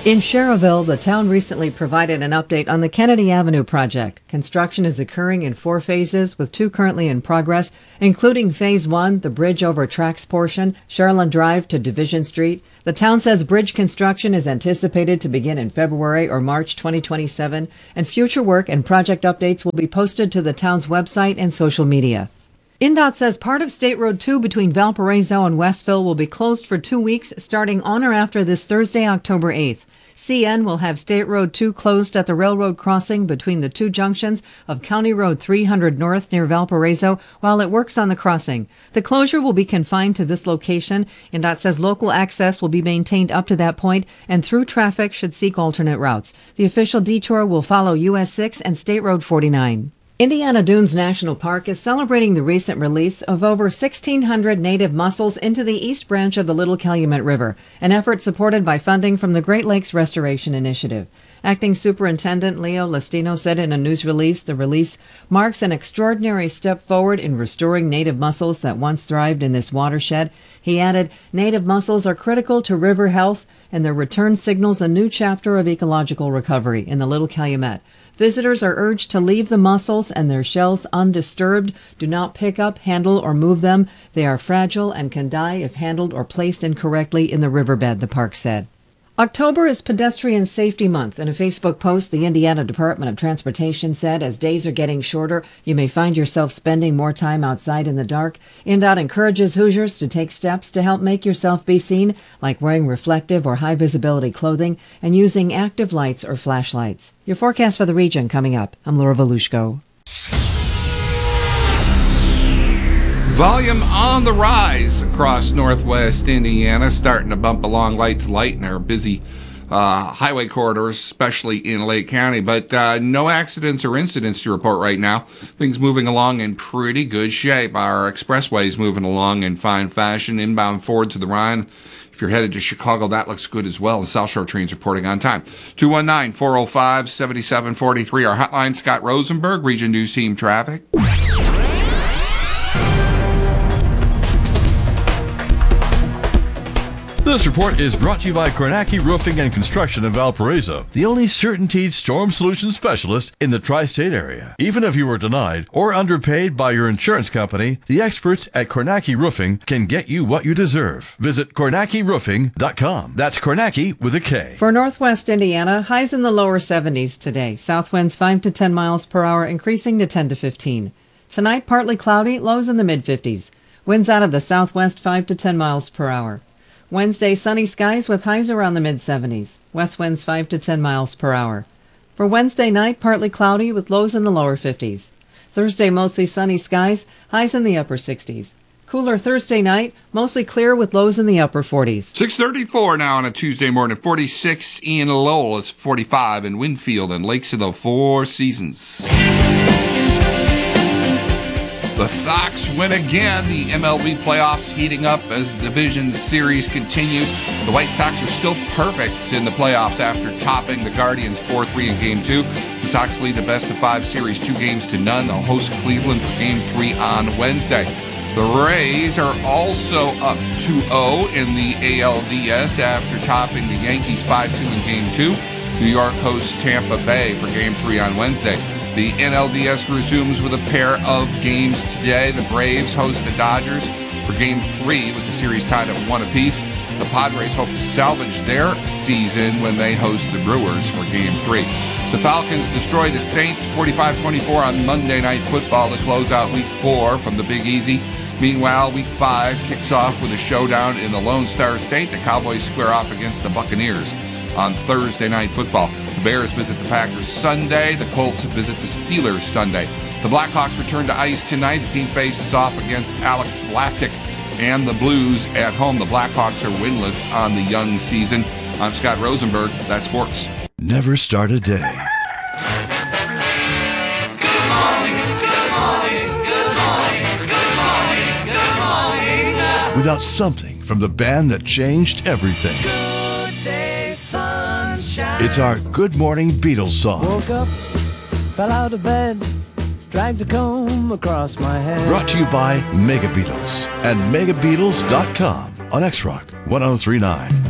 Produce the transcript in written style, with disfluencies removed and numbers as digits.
In Sherrville, the town recently provided an update on the Kennedy Avenue project. Construction is occurring in 4 phases, with 2 currently in progress, including Phase 1, the bridge over tracks portion, Charlotte Drive to Division Street. The town says bridge construction is anticipated to begin in February or March 2027, and future work and project updates will be posted to the town's website and social media. INDOT says part of State Road 2 between Valparaiso and Westville will be closed for 2 weeks starting on or after this Thursday, October 8th. CN will have State Road 2 closed at the railroad crossing between the 2 junctions of County Road 300 North near Valparaiso while it works on the crossing. The closure will be confined to this location. INDOT says local access will be maintained up to that point and through traffic should seek alternate routes. The official detour will follow US 6 and State Road 49. Indiana Dunes National Park is celebrating the recent release of over 1,600 native mussels into the East Branch of the Little Calumet River, an effort supported by funding from the Great Lakes Restoration Initiative. Acting Superintendent Leo Lestino said in a news release, the release marks an extraordinary step forward in restoring native mussels that once thrived in this watershed. He added, native mussels are critical to river health, and their return signals a new chapter of ecological recovery in the Little Calumet. Visitors are urged to leave the mussels and their shells undisturbed. Do not pick up, handle, or move them. They are fragile and can die if handled or placed incorrectly in the riverbed, the park said. October is Pedestrian Safety Month. In a Facebook post, the Indiana Department of Transportation said, as days are getting shorter, you may find yourself spending more time outside in the dark. INDOT encourages Hoosiers to take steps to help make yourself be seen, like wearing reflective or high-visibility clothing and using active lights or flashlights. Your forecast for the region coming up. I'm Laura Volushko. Volume on the rise across northwest Indiana, starting to bump along light to light in our busy highway corridors, especially in Lake County. But no accidents or incidents to report right now. Things moving along in pretty good shape. Our expressway's moving along in fine fashion. Inbound Ford to the Rhine. If you're headed to Chicago, that looks good as well. The South Shore train's reporting on time. 219-405-7743. Our hotline, Scott Rosenberg, Region News Team Traffic. This report is brought to you by Kornacki Roofing and Construction in Valparaiso, the only CertainTeed storm solution specialist in the tri-state area. Even if you were denied or underpaid by your insurance company, the experts at Kornacki Roofing can get you what you deserve. Visit KornackiRoofing.com. That's Kornacki with a K. For northwest Indiana, highs in the lower 70s today. South winds 5 to 10 miles per hour, increasing to 10 to 15. Tonight, partly cloudy, lows in the mid-50s. Winds out of the southwest 5 to 10 miles per hour. Wednesday, sunny skies with highs around the mid-70s. West winds 5 to 10 miles per hour. For Wednesday night, partly cloudy with lows in the lower 50s. Thursday, mostly sunny skies, highs in the upper 60s. Cooler Thursday night, mostly clear with lows in the upper 40s. 6:34 now on a Tuesday morning. 46 in Lowell. It's 45 in Winfield and Lakes of the Four Seasons. The Sox win again. The MLB playoffs heating up as the division series continues. The White Sox are still perfect in the playoffs after topping the Guardians 4-3 in Game 2. The Sox lead the best-of-5 series 2-0. They'll host Cleveland for Game 3 on Wednesday. The Rays are also up 2-0 in the ALDS after topping the Yankees 5-2 in Game 2. New York hosts Tampa Bay for Game 3 on Wednesday. The NLDS resumes with a pair of games today. The Braves host the Dodgers for Game 3 with the series tied at 1 apiece. The Padres hope to salvage their season when they host the Brewers for Game 3. The Falcons destroy the Saints 45-24 on Monday Night Football to close out Week 4 from the Big Easy. Meanwhile, Week 5 kicks off with a showdown in the Lone Star State. The Cowboys square off against the Buccaneers on Thursday Night Football. The Bears visit the Packers Sunday. The Colts visit the Steelers Sunday. The Blackhawks return to ice tonight. The team faces off against Alex Vlasic and the Blues at home. The Blackhawks are winless on the young season. I'm Scott Rosenberg. That's sports. Never start a day Good morning, good morning, good morning, good morning, good morning. without something from the band that changed everything. Good day, sunshine. It's our Good Morning Beatles song. Woke up, fell out of bed, dragged a comb across my head. Brought to you by Mega Beatles and megabeatles.com on X-Rock 1039.